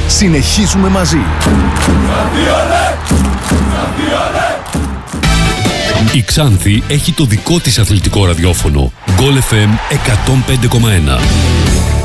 Συνεχίζουμε μαζί. Η Ξάνθη έχει το δικό της αθλητικό ραδιόφωνο. Goal FM 105,1.